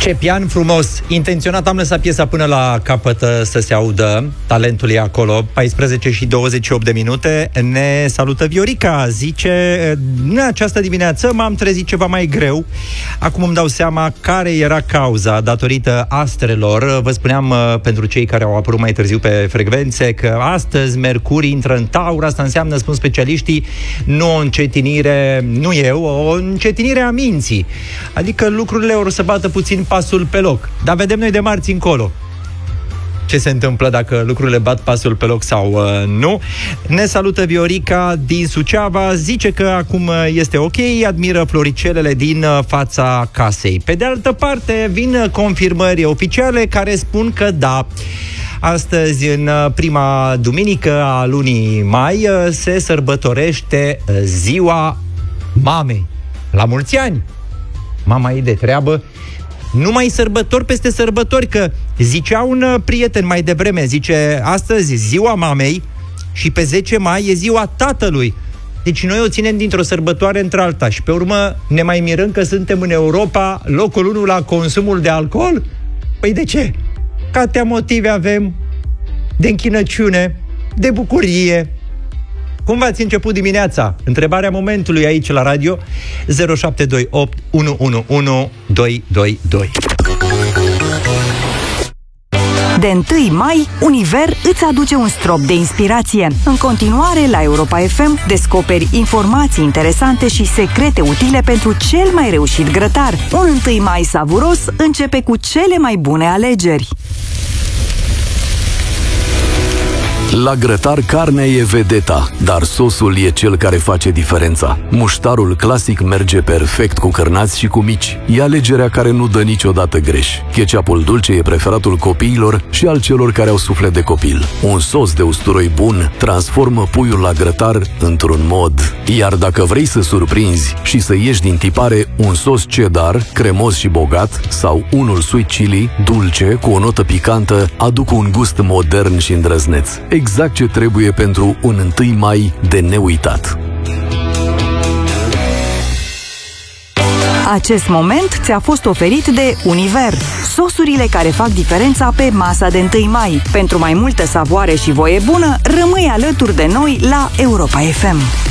Ce pian frumos! Intenționat am lăsat piesa până la capăt să se audă. Talentul e acolo. 14 și 28 de minute. Ne salută Viorica. Zice, în această dimineață m-am trezit ceva mai greu. Acum îmi dau seama care era cauza datorită astrelor. Vă spuneam, pentru cei care au apărut mai târziu pe frecvențe, că astăzi Mercur intră în Taur. Asta înseamnă, spun specialiștii, nu o încetinire, nu eu, o încetinire a minții. Adică lucrurile or să bată puțin pasul pe loc. Dar vedem noi de marți încolo ce se întâmplă, dacă lucrurile bat pasul pe loc sau nu. Ne salută Viorica din Suceava. Zice că acum este ok, admiră floricelele din fața casei. Pe de altă parte, vin confirmări oficiale care spun că da, astăzi, în prima duminică a lunii mai, se sărbătorește ziua mamei. La mulți ani! Mama e de treabă. Nu mai sărbători peste sărbători, că zicea un prieten mai devreme, zice, astăzi ziua mamei și pe 10 mai e ziua tatălui. Deci noi o ținem dintr-o sărbătoare într-alta și pe urmă ne mai mirăm că suntem în Europa locul 1 la consumul de alcool? Păi de ce? Că atâtea motive avem de închinăciune, de bucurie. Cum v-ați început dimineața? Întrebarea momentului aici la radio 0728 111 222. De 1 mai, Univer îți aduce un strop de inspirație. În continuare, la Europa FM, descoperi informații interesante și secrete utile pentru cel mai reușit grătar. Un 1 mai savuros începe cu cele mai bune alegeri. La grătar, carnea e vedeta, dar sosul e cel care face diferența. Muștarul clasic merge perfect cu cârnați și cu mici. E alegerea care nu dă niciodată greș. Ketchupul dulce e preferatul copiilor și al celor care au suflet de copil. Un sos de usturoi bun transformă puiul la grătar într-un mod. Iar dacă vrei să surprinzi și să ieși din tipare, un sos cheddar, cremos și bogat, sau unul sweet chili, dulce, cu o notă picantă, aduc un gust modern și îndrăzneț. Exact ce trebuie pentru un 1 mai de neuitat. Acest moment ți-a fost oferit de Univer, sosurile care fac diferența pe masa de 1 mai. Pentru mai multă savoare și voie bună, rămâi alături de noi la Europa FM.